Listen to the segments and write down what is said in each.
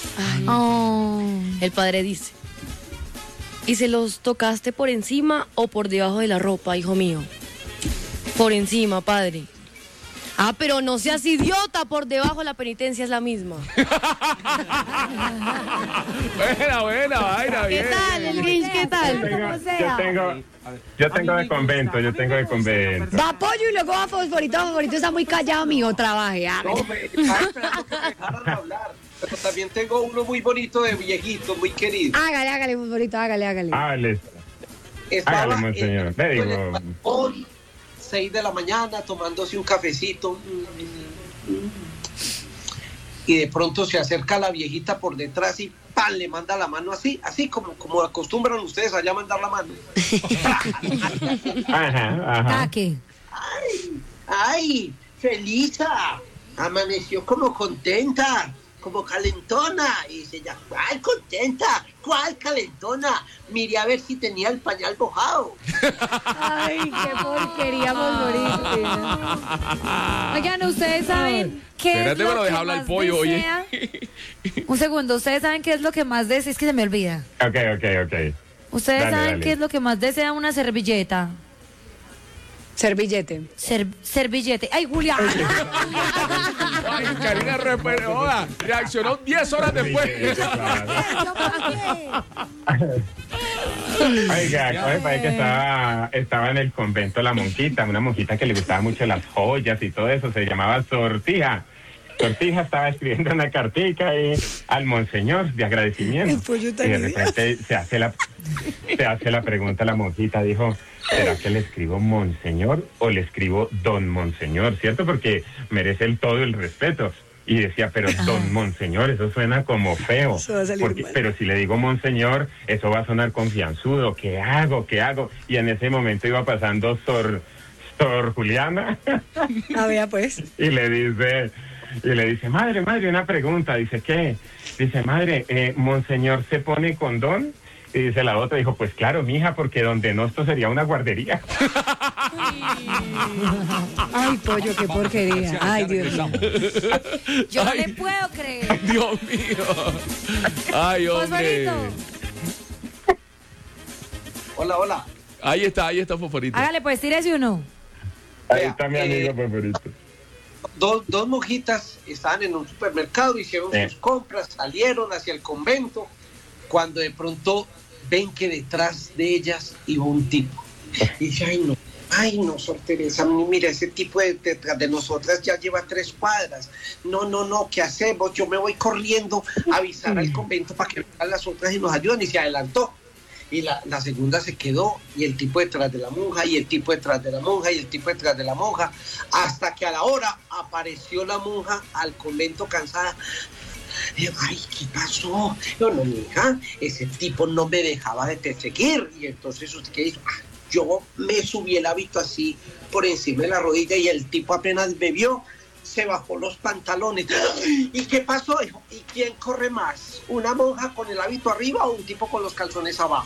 Ay. Oh. El padre dice: ¿y se los tocaste por encima o por debajo de la ropa, hijo mío? Por encima, padre. Ah, pero no seas idiota, por debajo la penitencia es la misma. Buena, vaina, ¿Qué bien. tal, el Grinch? ¿Qué tal? Yo tengo de convento. Va Pollo y luego va Fosforito. Fosforito está muy callado, mijo, trabaje. No, me estaba esperando que me dejaran hablar. Pero también tengo uno muy bonito de viejito, muy querido. Hágale, Fosforito, hágale. Hágale, Estaba monseñor. Le en el digo, balcón, 6 de la mañana, tomándose un cafecito. Y de pronto se acerca la viejita por detrás y ¡pam! Le manda la mano así como acostumbran ustedes allá a mandar la mano. ajá. Taque. ¡Ay! ¡Felisa! Amaneció como contenta, como calentona. Y dice ella, ¿cuál contenta? ¿Cuál calentona? Miré a ver si tenía el pañal mojado. Ay, qué porquería, Fosforito. Oigan, ¿ustedes saben qué Espérate, es lo pero que deja hablar más el pollo, oye. desea? Un segundo, ¿ustedes saben qué es lo que más desea? Es que se me olvida. Ok. ¿Ustedes Dale, saben dale. qué es lo que más desea una servilleta? Servillete. Servillete. ¡Ay, Julián! Ay, Karina reaccionó 10 horas después. Oiga, parece que estaba en el convento la monjita, una monjita que le gustaban mucho las joyas y todo eso, se llamaba Sortija. Sortija estaba escribiendo una cartica ahí al monseñor de agradecimiento. Y de repente se hace la pregunta a la monjita, dijo, ¿será que le escribo monseñor o le escribo don monseñor? ¿Cierto? Porque merece todo el respeto. Y decía, pero don monseñor, eso suena como feo. Pero si le digo monseñor, eso va a sonar confianzudo. ¿Qué hago? Y en ese momento iba pasando Sor Juliana. A ver, pues. Y le dice, madre, una pregunta. Dice, ¿qué? Dice, madre, ¿monseñor se pone condón? Y dice la otra, dijo, pues claro, mija, porque donde no, esto sería una guardería. Ay, pollo, qué porquería. Ay, Dios mío. Yo no le puedo creer. Dios mío. Ay, hombre. Fosforito. Hola. Ahí está, Fosforito. Hágale, pues, tírese uno. Ahí está mi amigo favorito. Dos monjitas estaban en un supermercado, hicieron sus compras, salieron hacia el convento, cuando de pronto ven que detrás de ellas iba un tipo. Y dice, ay no, Sor Teresa, mira, ese tipo detrás de nosotras ya lleva 3 cuadras. No, ¿qué hacemos? Yo me voy corriendo a avisar al convento para que vengan las otras y nos ayuden. Y se adelantó. Y la segunda se quedó, y el tipo detrás de la monja, y el tipo detrás de la monja, y el tipo detrás de la monja, hasta que a la hora apareció la monja al convento cansada. Ay, ¿qué pasó? Yo no, mija, ese tipo no me dejaba de perseguir. Y entonces, ¿usted qué hizo? Yo me subí el hábito así por encima de la rodilla, y el tipo apenas me vio, se bajó los pantalones. ¿Y qué pasó? Dijo, ¿y quién corre más? ¿Una monja con el hábito arriba o un tipo con los calzones abajo?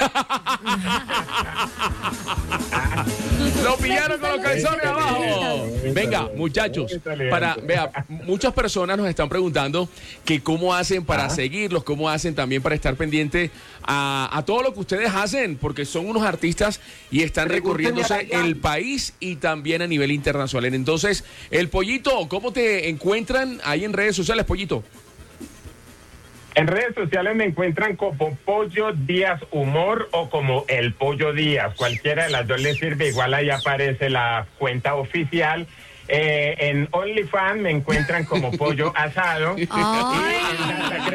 Lo pillaron con los calzones abajo. Venga, muchachos, muchas personas nos están preguntando que cómo hacen para seguirlos, cómo hacen también para estar pendiente a todo lo que ustedes hacen, porque son unos artistas y están recorriéndose el país y también a nivel internacional. Entonces, el Pollito, ¿cómo te encuentran ahí en redes sociales, Pollito? En redes sociales me encuentran como Pollo Díaz Humor o como El Pollo Díaz. Cualquiera de las dos les sirve. Igual ahí aparece la cuenta oficial. En OnlyFans me encuentran como Pollo Asado. Y en Data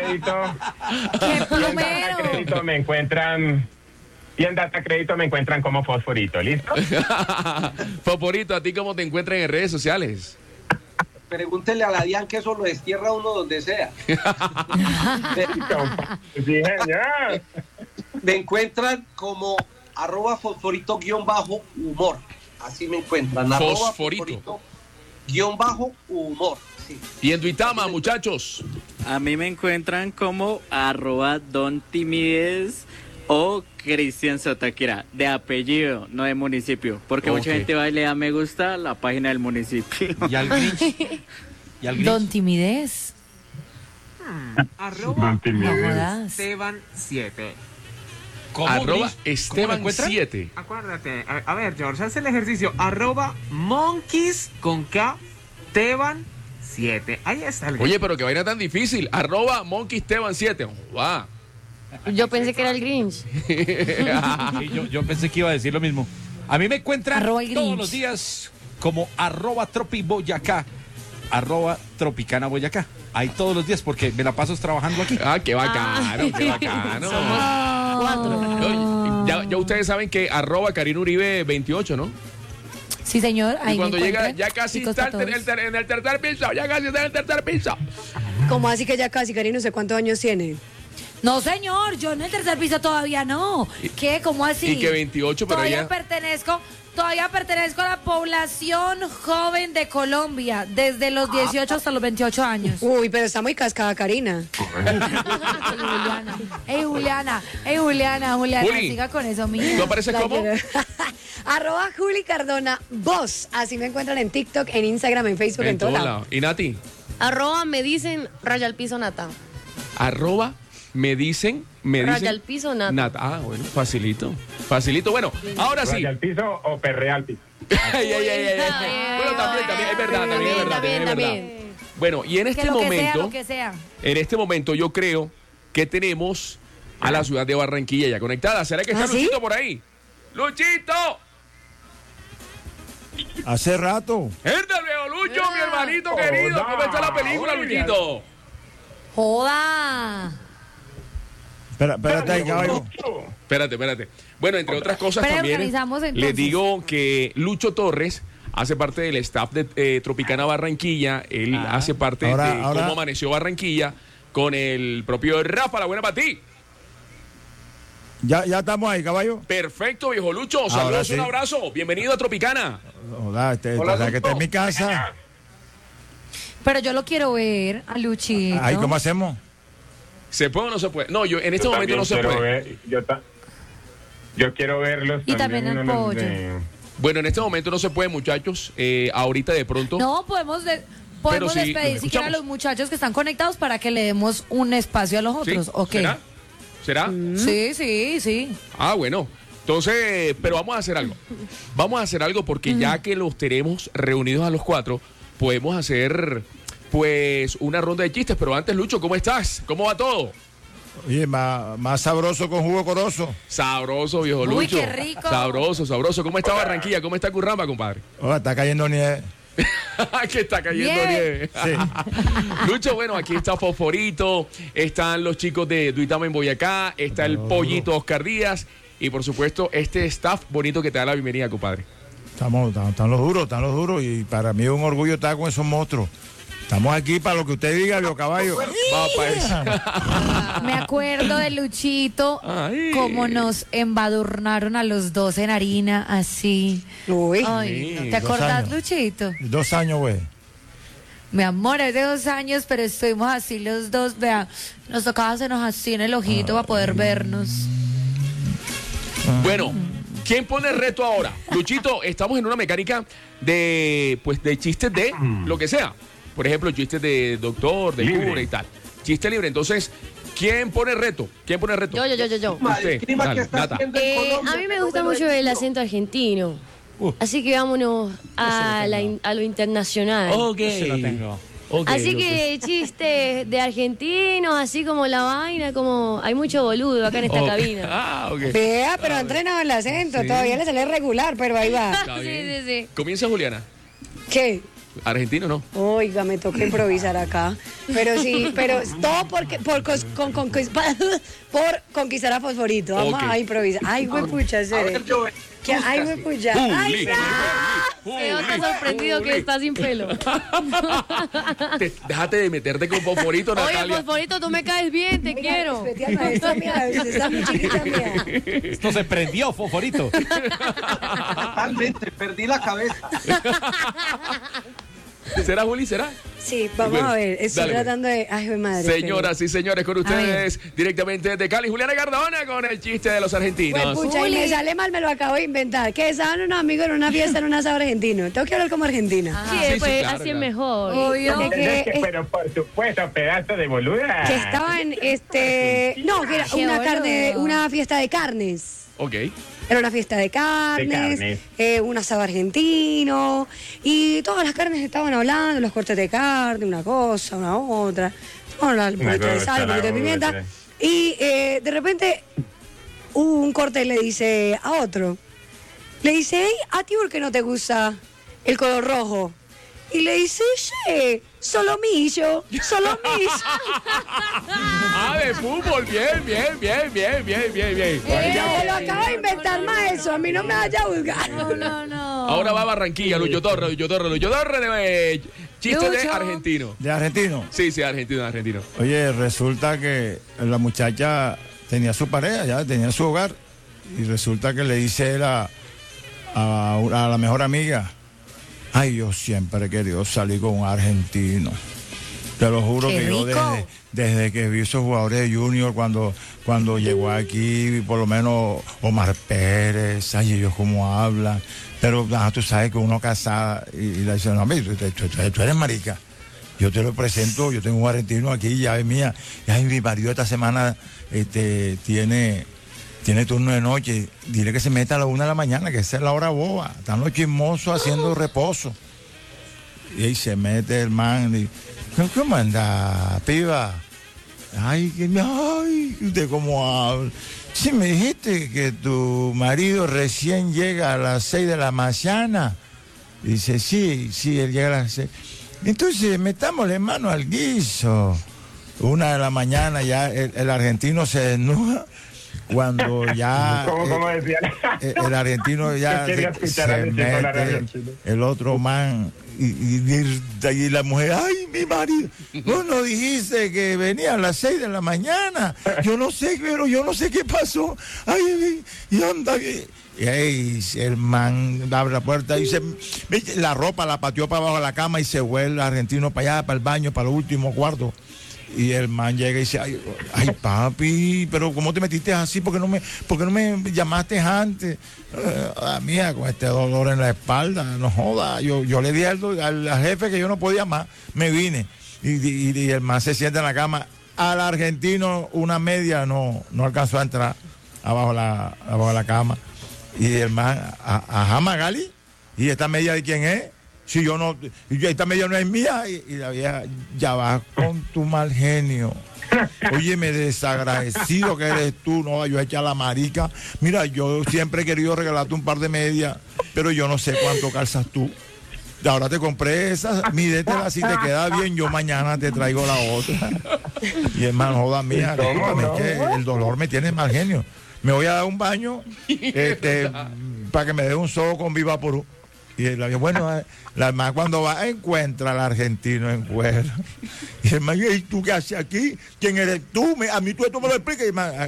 Crédito me encuentran... Y en Data Crédito me encuentran como Fosforito. ¿Listo? Fosforito, ¿a ti cómo te encuentran en redes sociales? Pregúntele a la Dian que eso lo destierra uno donde sea. Sí, señor. Me encuentran como @fosforito_humor. Así me encuentran. Fosforito. _humor. Sí. Y en Duitama, muchachos. A mí me encuentran como @Don_Timidez o Cristian Sotaquira, de apellido, no de municipio, porque mucha gente va y le da me gusta a la página del municipio. ¿Y al Grinch? Don Timidez. Arroba Montimedios. Esteban 7. Arroba Esteban 7. Acuérdate, a ver, George, haz el ejercicio. Arroba monkeys con K, Esteban 7. Ahí está el Oye, pero qué vaina tan difícil. Arroba Monkey Esteban 7. ¡Wow! Yo pensé que era el Grinch. Sí, yo pensé que iba a decir lo mismo. A mí me encuentran Arroba el todos Grinch. los días como arroba tropiboyacá, arroba tropicana Boyacá. Ahí todos los días porque me la paso trabajando aquí. Ah, qué bacano, qué bacano. Cuatro. Oye, ya ustedes saben que arroba Karina Uribe 28, ¿no? Sí, señor. Y Ahí cuando me llega, encuentran, ya casi chicos, está a todos. en el tercer piso, ya casi está en el tercer piso. ¿Cómo así que ya casi, Karina? No sé cuántos años tiene. No, señor, yo en el tercer piso todavía no. ¿Qué? ¿Cómo así? Y que 28, pero todavía ella... pertenezco a la población joven de Colombia, desde los 18 hasta los 28 años. Uy, pero está muy cascada, Karina. Juliana, Juli, siga con eso, mía. ¿Tú apareces La como? quiero. Arroba Juli Cardona Voz. Así me encuentran en TikTok, en Instagram, en Facebook, en todo todos lado. lados. ¿Y Nati? Arroba me dicen raya al piso nata. Arroba me dicen... Raya al piso nata. Ah, bueno, facilito. Bueno, ahora sí. ¿Raya al piso o perrea al piso? Ay. Bueno, también, es verdad, También. Bueno, y en Que este lo que sea, momento, lo que sea. en este momento yo creo que tenemos a la ciudad de Barranquilla ya conectada. ¿Será que está ¿Ah, sí? Luchito por ahí? ¡Luchito! Hace rato. ¡Herda, viejo Lucho, mi hermanito querido! ¿Cómo está la película, Luchito? Joda. Espérate ahí, caballo. Espérate. Bueno, entre otras cosas Pero también organizamos, entonces. les digo que Lucho Torres hace parte del staff de Tropicana Barranquilla. Él hace parte de cómo amaneció Barranquilla con el propio Rafa. La buena para ti. Ya estamos ahí, caballo. Perfecto, viejo Lucho. Saludos, sí. un abrazo. Bienvenido a Tropicana. Hola, que está en mi casa. Pero yo lo quiero ver a Luchito. Ahí, ¿cómo hacemos? ¿Se puede o no se puede? No, yo en este momento no se puede. Yo quiero verlos. Y también el los pollo. Bueno, en este momento no se puede, muchachos. Ahorita de pronto. No, podemos Pero sí, despedir los siquiera a escuchamos. los muchachos que están conectados para que le demos un espacio a los ¿Sí? otros. ¿O qué? ¿Será? Sí. Ah, bueno. Entonces, pero vamos a hacer algo. Vamos a hacer algo porque ya que los tenemos reunidos a los cuatro, podemos hacer pues una ronda de chistes. Pero antes, Lucho, ¿cómo estás? ¿Cómo va todo? Oye, más sabroso con jugo corozo. Sabroso, viejo Lucho. Uy, qué rico. Sabroso. ¿Cómo está Barranquilla? ¿Cómo está Curramba, compadre? Oh, está cayendo nieve. Que está cayendo Bien. nieve. Sí. Lucho, bueno, aquí está Fosforito, están los chicos de Duitama en Boyacá, está el pollito Oscar Díaz y por supuesto este staff bonito que te da la bienvenida, compadre. Están los duros y para mí es un orgullo estar con esos monstruos. Estamos aquí para lo que usted diga, viejo caballo. Va pa' eso. Me acuerdo de Luchito, Ay. cómo nos embadurnaron a los dos en harina, así. Uy. Ay, Sí, ¿te acordás, años. Luchito? 2 años, güey. Mi amor, es de 2 años, pero estuvimos así los dos, vea, nos tocaba hacernos así en el ojito para poder vernos. Bueno, ¿quién pone el reto ahora? Luchito, estamos en una mecánica de chistes de lo que sea. Por ejemplo, chistes de doctor, de Libre. cura y tal. Chiste libre. Entonces, ¿quién pone el reto? Yo. Usted, El clima dale, que está Nata. haciendo en Colombia, A mí me no gusta lo mucho el acento argentino. Así que vámonos a lo internacional. Ok. Así que chistes de argentinos, así como la vaina, como hay mucho boludo acá en esta cabina. Ah, ok. Vea, pero ha entrenado el acento. Todavía le sale regular, pero ahí va. Está bien. Sí. Comienza Juliana. ¿Qué? Argentino, ¿no? Oiga, me toca improvisar acá. Pero sí, pero todo por conquistar a Fosforito. Vamos Ok. a improvisar. Ay, güey, pucha, A serio. ver, yo, ¿Qué? Ay, güey, pucha. Ay, Juli. Se nota sorprendido que está sin pelo. Déjate de meterte con Fosforito, Oye, Natalia. Fosforito, tú me caes bien, te quiero. respete a la maestra mía, usted está muy chiquita mía. Esto se prendió, Fosforito. totalmente, perdí la cabeza. ¿Será, Juli? ¿Será? Sí, vamos Bueno, a ver. Estoy dale. tratando de. Ay, mi madre. Señoras y señores, con ustedes directamente de Cali, Juliana Cardona con el chiste de los argentinos. Pues, pucha, y me sale mal, me lo acabo de inventar. Que estaban unos amigos en una fiesta en un asado argentino. Tengo que hablar como argentina. Sí, pues así es mejor. Obvio. Pero por supuesto, pedazo de boluda. Que estaban, no, que era Qué una fiesta de carnes. Ok. Era una fiesta de carnes, un asado argentino, y todas las carnes estaban hablando, los cortes de carne, una cosa, una otra, un poquito de sal, un poquito de pimienta, y de repente un corte le dice a otro, le dice, hey, ¿a ti por qué no te gusta el color rojo? Y le dice, solomillo. De fútbol, bien. Ya me lo acabo de inventar, maestro, a mí no me vaya a juzgar. No. Ahora va a Barranquilla, Lucho Torre de chiste de argentino. ¿De argentino? Sí, argentino. Oye, resulta que la muchacha tenía su pareja, ya tenía su hogar, y resulta que le dice él a la mejor amiga, ay, yo siempre he querido salir con un argentino. Te lo juro que yo desde que vi esos jugadores de Junior, cuando llegó aquí, por lo menos Omar Pérez, ay, ellos cómo hablan. Pero tú sabes que uno casada y le dice, no, tú eres marica. Yo te lo presento, yo tengo un argentino aquí, llave mía. Y ay, mi marido esta semana tiene turno de noche. Dile que se meta a la 1 de la mañana, que esa es la hora boba. Están los chismosos haciendo reposo. Y ahí se mete el man y ¿cómo anda, piba? Ay, ¿usted cómo habla? Sí, me dijiste que tu marido recién llega a las 6 de la mañana. Dice, sí, él llega a las 6. Entonces, metámosle mano al guiso. 1 de la mañana ya el argentino se desnuda. Cuando ya ¿Cómo decía? el argentino ya se mete, el otro man y la mujer, ay, mi marido, vos no dijiste que venía a las 6 de la mañana, yo no sé qué pasó, ay, y anda, y ahí el man abre la puerta y la ropa la pateó para abajo de la cama y se vuelve el argentino para allá, para el baño, para el último cuarto. Y el man llega y dice, ay papi, pero ¿cómo te metiste así? ¿Por qué no me llamaste antes? Mía, con este dolor en la espalda, no joda. Yo le di al jefe que yo no podía más, me vine. Y el man se sienta en la cama. Al argentino una media no alcanzó a entrar abajo de la cama. Y el man, ajá, Magali, ¿y esta media de quién es? Si yo no, esta media no es mía, y la vieja, ya vas con tu mal genio. Óyeme, desagradecido que eres tú, no, yo echa la marica. Mira, yo siempre he querido regalarte un par de medias, pero yo no sé cuánto calzas tú. Ahora te compré esa, mídetela, si te queda bien, yo mañana te traigo la otra. Y hermano, joda mía, que el dolor me tiene mal genio. Me voy a dar un baño para que me dé un sobo con Vivaporú. Y la bueno, la más cuando va encuentra al argentino en cuero. Y el man, ¿y tú qué haces aquí? ¿Quién eres tú? A mí tú esto me lo explicas. Y man,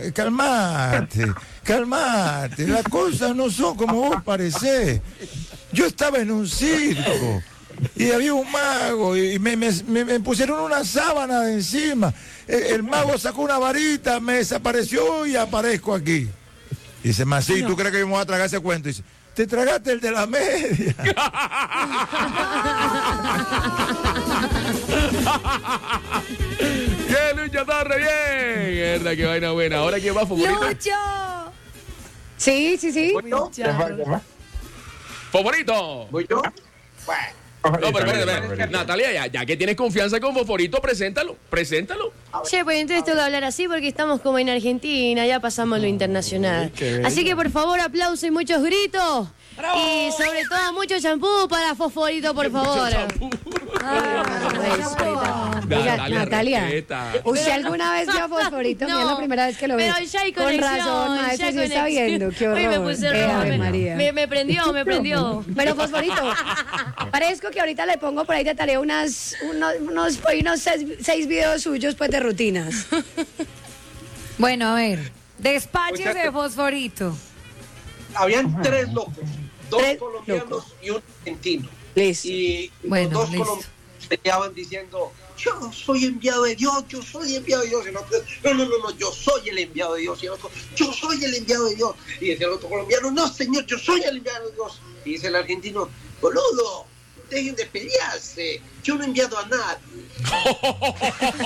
cálmate. Las cosas no son como vos parecés. Yo estaba en un circo y había un mago y me pusieron una sábana de encima. El mago sacó una varita, me desapareció y aparezco aquí. Y dice, man, sí, ¿tú crees que yo me voy a tragar ese cuento? Y dice, te tragaste el de la media. Bien, Lucho Torre, bien. Verdad, qué vaina buena. Ahora, ¿quién va, favorito? ¡Lucho! Sí. ¡Favorito! ¿Voy yo? No, pero espérate. Natalia, ya que tienes confianza con Fosforito, preséntalo. Che, pues entonces tengo que hablar así porque estamos como en Argentina, ya pasamos lo internacional. Así que por favor, aplausos y muchos gritos. ¡Bravo! Y sobre todo mucho champú para Fosforito, por favor. Natalia, ¿usted alguna vez vio a Fosforito? No, es la primera vez que lo ve. Pero ya hay con conexión. razón, maestro, se está viendo. Qué horror. Hoy me puse rojo. María. Me prendió. Pero Fosforito, parezco que ahorita le pongo por ahí de tarea unos 6 videos suyos pues de rutinas. Bueno, a ver, despaches de Fosforito. Habían 3 locos, 2 colombianos y un argentino. Listo. Y Bueno, los dos listo. colombianos peleaban diciendo, yo soy enviado de Dios, yo soy enviado de Dios. Y el otro, no, yo soy el enviado de Dios. Y el otro, yo soy el enviado de Dios. Y decía el otro colombiano, no señor, yo soy el enviado de Dios. Y dice el argentino, boludo, dejen de pelearse, yo no he enviado a nadie.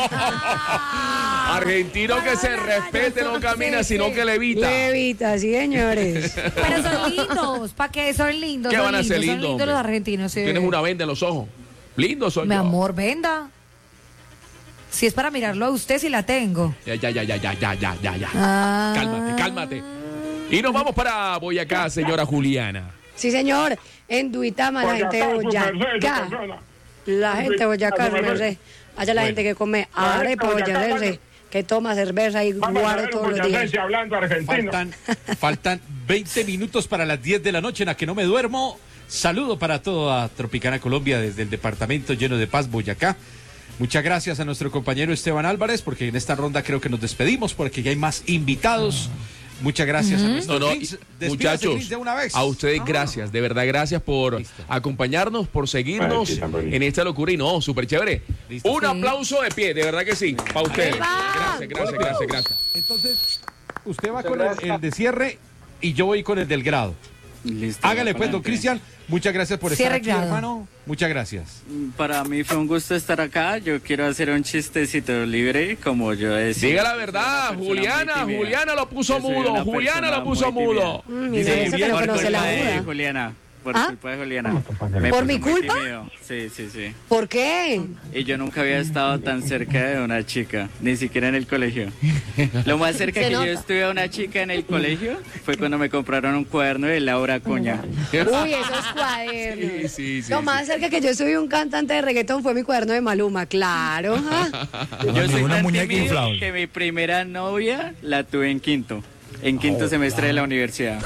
Argentino que se respete, no camina, sino que levita. Levita, sí, señores. Pero son lindos, ¿para qué? Son lindos. ¿Qué son van a ser lindos, lindos, son lindos hombre? los argentinos, sí. Tienes una venda en los ojos. Lindo soy Mi yo. amor, venda. Si es para mirarlo a usted, si la tengo. Ya. Ah. Cálmate. Y nos vamos para Boyacá, señora Juliana. Sí, señor. En Duitama, la gente de Boyacá. La gente de Boyacá, su merced. Allá la gente que come arepa, boyacense, que toma cerveza y guarda todos los días. Hablando argentino. Faltan 20 minutos para las 10 de la noche en la que no me duermo. Saludo para toda Tropicana Colombia desde el departamento lleno de paz, Boyacá. Muchas gracias a nuestro compañero Esteban Álvarez, porque en esta ronda creo que nos despedimos, porque ya hay más invitados. Muchas gracias a nuestro Grinch. Despídase, Muchachos, Grinch, de una vez. a ustedes gracias, de verdad gracias por acompañarnos, por seguirnos en esta locura y no, súper chévere. Un aplauso de pie, de verdad que sí, para ustedes. Gracias. Entonces, usted va con el de cierre y yo voy con el del grado. Listo. Hágale pues, don Cristian. Muchas gracias por estar Cierre aquí, grado. hermano. Muchas gracias. Para mí fue un gusto estar acá. Yo quiero hacer un chistecito libre, como yo decía. Diga la verdad, Juliana lo puso mudo, Juliana lo puso mudo. Dice eso que no conoce la duda. Juliana. Por ¿Ah? culpa de Juliana. ¿Por mi culpa? Sí. ¿Por qué? Y yo nunca había estado tan cerca de una chica, ni siquiera en el colegio. Lo más cerca Se que nota. yo estuve a una chica en el colegio fue cuando me compraron un cuaderno de Laura Cuña. Uy, esos cuadernos. Sí. Lo más cerca que yo subí un cantante de reggaetón fue mi cuaderno de Maluma, claro. Yo soy Una tan muñeca tímido inflable. que mi primera novia la tuve en quinto semestre de la universidad.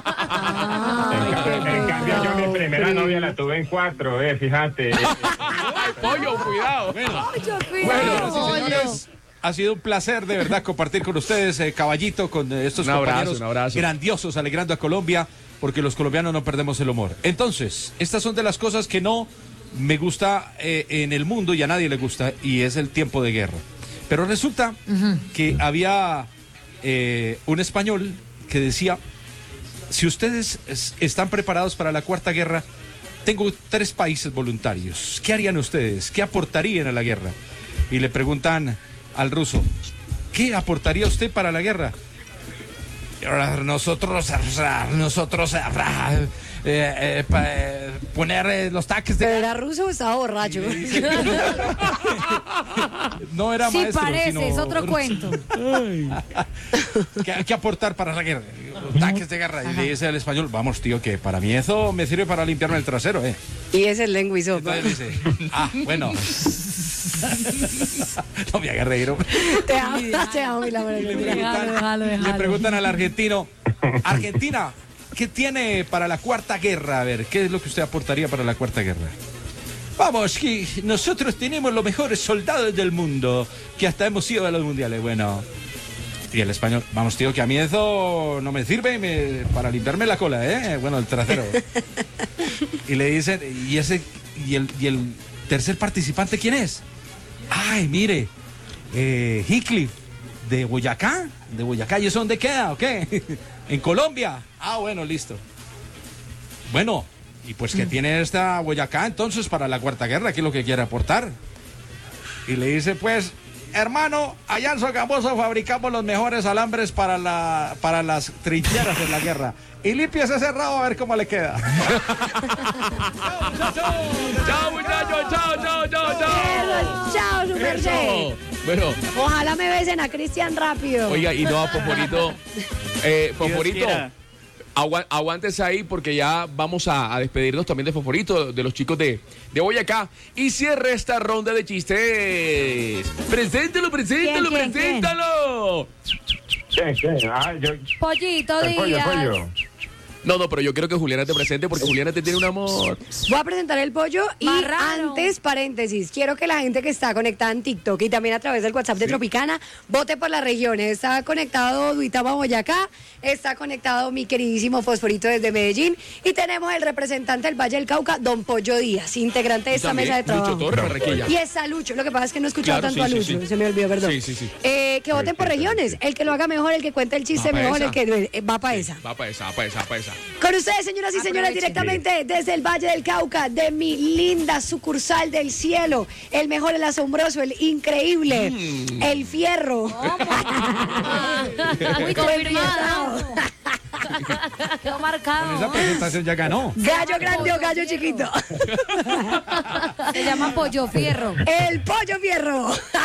En cambio, yo mi primera novia la tuve en 4, fíjate. Ay, pollo, cuidado. Bueno, señores, ha sido un placer de verdad compartir con ustedes, Caballito, con estos compañeros un abrazo. grandiosos, alegrando a Colombia, porque los colombianos no perdemos el humor. Entonces, estas son de las cosas que no me gusta en el mundo y a nadie le gusta, y es el tiempo de guerra. Pero resulta que había un español que decía, si ustedes están preparados para la Cuarta Guerra, tengo 3 países voluntarios. ¿Qué harían ustedes? ¿Qué aportarían a la guerra? Y le preguntan al ruso, ¿qué aportaría usted para la guerra? Nosotros poner los tanques de... ¿Pero era ruso o estaba borracho? No era Sí maestro, parece, sino... es otro cuento. ¿Qué aportar para la guerra? Los tanques de guerra. Y le dice al español, vamos tío, que para mí eso me sirve para limpiarme el trasero, Y ese es lengua y sopa. Entonces dice, bueno. No me hagas reír, hombre. Te amo, mi amor. Le preguntan al argentino, Argentina, ¿qué tiene para la Cuarta Guerra? A ver, ¿qué es lo que usted aportaría para la Cuarta Guerra? Vamos, que nosotros tenemos los mejores soldados del mundo, que hasta hemos ido a los mundiales. Bueno, y el español, vamos tío, que a mí eso no me sirve para limpiarme la cola, bueno, el trasero. Y le dicen, ¿y el tercer participante quién es? Ay, mire, Heathcliff, de Boyacá, ¿y eso dónde queda o qué? En Colombia. Ah, bueno, listo. Bueno, y pues que tiene esta Boyacá entonces para la Cuarta Guerra, ¿qué es lo que quiere aportar? Y le dice, pues, hermano, allá en Sogamoso fabricamos los mejores alambres para las trincheras de la guerra. Y limpiese ese rabo a ver cómo le queda. Chao, muchachos, chao. Chao, su merced. Bueno, Ojalá me besen a Cristian rápido. oiga, y no a Poporito. Poporito, quiera. aguántese ahí porque ya vamos a despedirnos también de Fosforito, de los chicos de Boyacá. Y cierre esta ronda de chistes. Preséntalo. ¿Quién? ¿Qué? Pollito El pollo, Díaz. pollo. No, pero yo quiero que Juliana te presente porque Juliana te tiene un amor. Voy a presentar el pollo y Marrano. antes, paréntesis, quiero que la gente que está conectada en TikTok y también a través del WhatsApp de Tropicana vote por las regiones. Está conectado Duitama, Boyacá, está conectado mi queridísimo Fosforito desde Medellín y tenemos el representante del Valle del Cauca, don Pollo Díaz, integrante de esta mesa de trabajo. Lucho Torres, Barranquilla. Y está Lucho, lo que pasa es que no he escuchado Claro, tanto a Lucho, se me olvidó, perdón. Sí. Que voten por regiones, el que lo haga mejor, el que cuente el chiste Va pa' mejor, esa. el que va para esa. Va para esa. Con ustedes, señoras y señores, directamente desde el Valle del Cauca, de mi linda sucursal del cielo, el mejor, el asombroso, el increíble, el fierro. Muy confirmado. Quedó marcado. Con esa presentación ya ganó. Gallo grande o gallo chiquito. Se llama Pollo Fierro. El pollo fierro.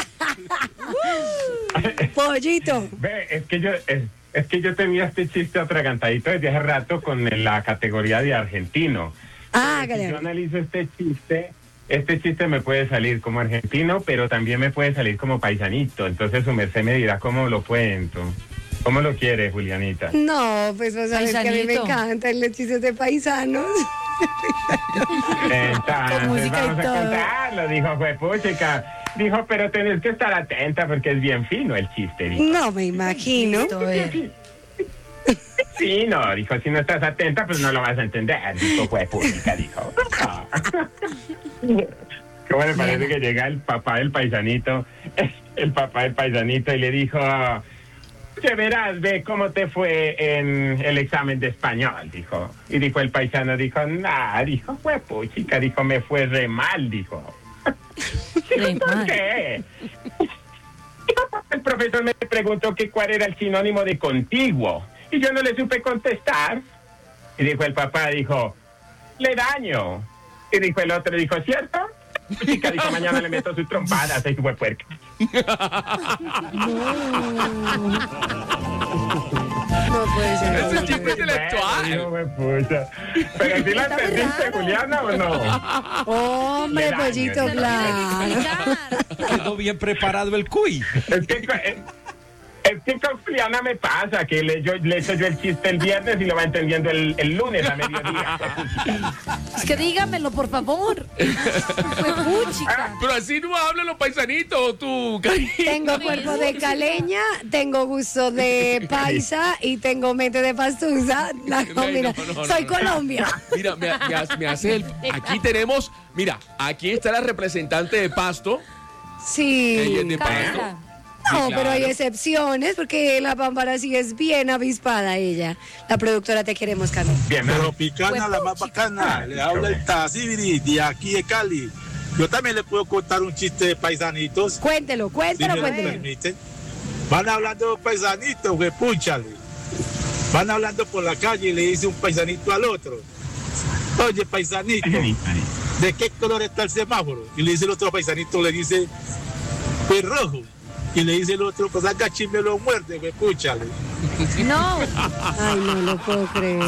Pollito. Ve, es que yo tenía este chiste atragantadito desde hace rato con la categoría de argentino. Si yo analizo este chiste me puede salir como argentino, pero también me puede salir como paisanito. Entonces su merced me dirá cómo lo cuento. ¿Cómo lo quiere, Julianita? No, pues vas a ver que a mí me Paisanito. encantan los chistes de paisanos. Entonces, música y vamos a todo. contarlo, dijo Juepuchica. Dijo, pero tenés que estar atenta porque es bien fino el chiste, dijo. No me imagino. Sí, no, dijo, si no estás atenta, pues no lo vas a entender, dijo Juepuchica, dijo. ¿Cómo le parece que llega el papá del paisanito y le dijo... Que verás, ve cómo te fue en el examen de español, dijo. Y dijo el paisano, dijo, dijo, chica, dijo, me fue re mal, dijo. ¿Por qué? El profesor me preguntó que cuál era el sinónimo de contiguo. Y yo no le supe contestar. Y dijo el papá, dijo, le daño. Y dijo el otro, dijo, ¿cierto? Chica, dijo, mañana le meto sus trompadas, ahí fue puerca. No puede ser. Ese chiste intelectual. Pero si la entendiste, Juliana, ¿o no? Hombre, pollito, claro. Quedó bien preparado el cuy. Es que con Juliana me pasa que le echo yo el chiste el viernes y lo va entendiendo el lunes a mediodía. Es que dígamelo, por favor. Fue puchica. Pero así no hablan los paisanitos, tú, cariño. Tengo cuerpo de caleña, tengo gusto de paisa y tengo mente de pastusa. Soy Colombia. Mira, me hace el... Aquí tenemos... Mira, aquí está la representante de Pasto. Sí. Ella es de Pasto. No, Sí, pero hay claro. excepciones porque la Pámpara sí es bien avispada ella. La productora te queremos, Carmen. Pero Picana, la más bacana, le habla el Tazibiri de aquí de Cali. Yo también le puedo contar un chiste de paisanitos. Cuéntelo. Si me lo permiten. Van hablando de paisanitos, güey, púchale. Van hablando por la calle y le dice un paisanito al otro: oye, paisanito, ¿de qué color está el semáforo? Y le dice el otro paisanito, le dice, pues rojo. Y le dice el otro, pues agachime lo muerde, güey, púchale. No. Ay, no lo puedo creer.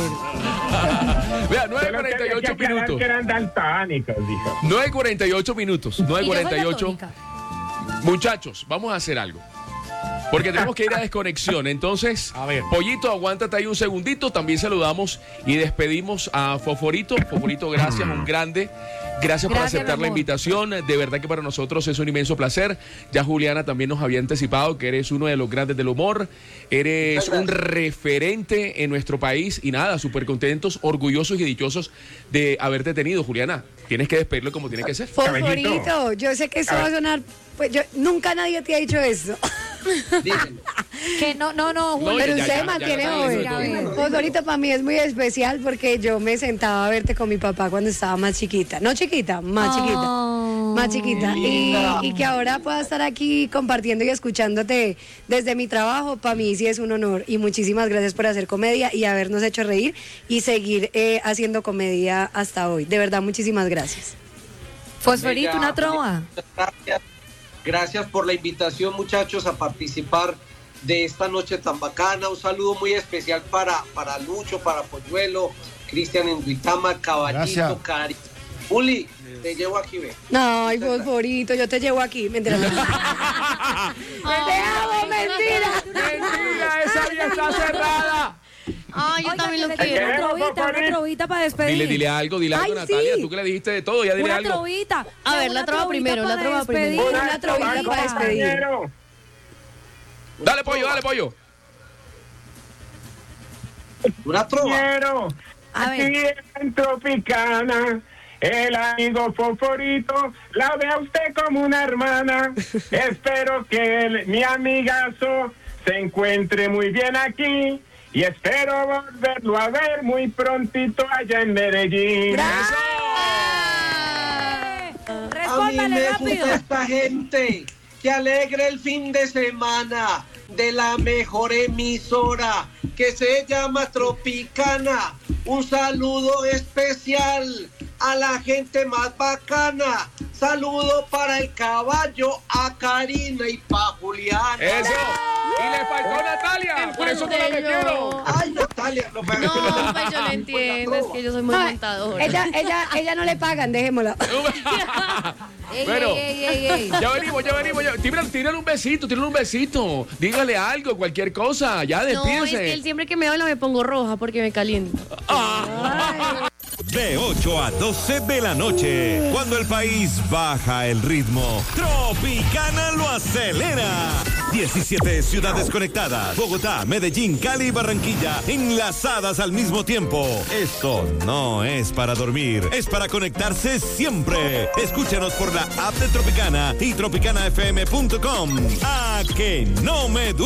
Vea, 9:48 minutos. Que eran daltónicos, dijo. 9:48 minutos. 9:48. Muchachos, vamos a hacer algo. Porque tenemos que ir a desconexión. Entonces, Pollito, aguántate ahí un segundito. También saludamos y despedimos a Fosforito. Fosforito, gracias, un grande. Gracias por aceptar la invitación. De verdad que para nosotros es un inmenso placer. Ya Juliana también nos había anticipado que eres uno de los grandes del humor. Eres un referente en nuestro país. Y nada, súper contentos, orgullosos y dichosos de haberte tenido, Juliana. Tienes que despedirlo como tiene que ser. Fosforito, yo sé que eso va a sonar... Pues nunca nadie te ha dicho eso. Que no, Pero usted mantiene joven. Fosforito para mí es muy especial porque yo me sentaba a verte con mi papá cuando estaba más chiquita. No chiquita, más chiquita. Más chiquita. Y que ahora pueda estar aquí compartiendo y escuchándote desde mi trabajo, para mí sí es un honor. Y muchísimas gracias por hacer comedia y habernos hecho reír y seguir haciendo comedia hasta hoy. De verdad, muchísimas gracias. Fosforito, una trova. Gracias por la invitación, muchachos, a participar de esta noche tan bacana. Un saludo muy especial para Lucho, para Polluelo, Cristian en Duitama, Caballito, Cari. Uli, te llevo aquí, ve. No, ay, Fosforito, yo te llevo aquí. Mentira. ¡Te amo, mentira! ¡Mentira! ¡Esa vía está cerrada! Yo también lo que quiero. Una trovita para despedir. Dile algo, Natalia. Tú que le dijiste de todo, ya dile algo. Una trovita. A ver, la trova primero, Una trovita para despedir. Dale, pollo. Una trova. Aquí en Tropicana, el amigo Foforito la ve a usted como una hermana. Espero que mi amigazo se encuentre muy bien aquí y espero volverlo a ver muy prontito allá en Medellín. A mí me gusta esta gente que alegre el fin de semana de la mejor emisora que se llama Tropicana. Un saludo especial a la gente más bacana. Saludo para el caballo, a Karina y para Juliana. ¡Eso! Y le faltó Natalia, por eso no la metieron. Ay, Natalia, no, pues yo lo entiendo, es que yo soy muy montadora. Ella no le pagan, dejémosla. Bueno, ya venimos. Tírale un besito. Dígale algo, cualquier cosa. Ya despídese. No, es que él siempre que me habla me pongo roja porque me caliento. De 8 a 12 de la noche, cuando el país baja el ritmo, Tropicana lo acelera. 17 ciudades conectadas, Bogotá, Medellín, Cali y Barranquilla, enlazadas al mismo tiempo. Esto no es para dormir, es para conectarse siempre. Escúchanos por la app de Tropicana y tropicanafm.com. ¡A que no me duele!